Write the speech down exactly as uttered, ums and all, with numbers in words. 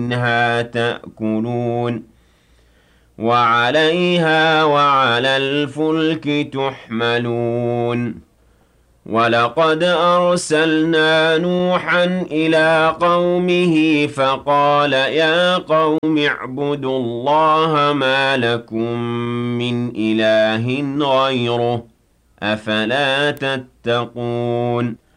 ومنها تأكلون وعليها وعلى الفلك تحملون ولقد أرسلنا نوحا إلى قومه فقال يا قوم اعبدوا الله ما لكم من إله غيره أفلا تتقون